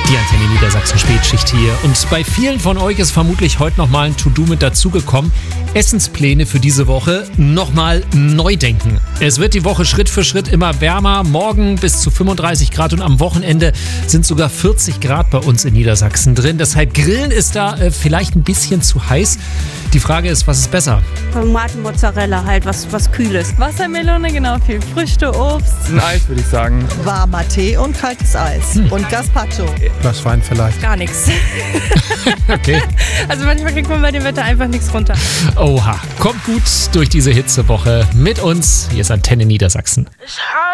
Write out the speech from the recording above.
Die Antenne Niedersachsen Spätschicht hier. Und bei vielen von euch ist vermutlich heute nochmal ein To-Do mit dazugekommen. Essenspläne für diese Woche nochmal neu denken. Es wird die Woche Schritt für Schritt immer wärmer. Morgen bis zu 35 Grad und am Wochenende sind sogar 40 Grad bei uns in Niedersachsen drin. Deshalb Grillen ist da vielleicht ein bisschen zu heiß. Die Frage ist, was ist besser? Tomaten, Mozzarella, halt was Kühles. Wassermelone, genau, viel Früchte, Obst. Ein Eis, würde ich sagen. Warmer Tee und kaltes Eis. Und Gazpacho. Glas Wein vielleicht. Gar nichts. Okay. Also manchmal kriegt man bei dem Wetter einfach nichts runter. Oha, kommt gut durch diese Hitzewoche mit uns. Hier ist Antenne Niedersachsen. Ich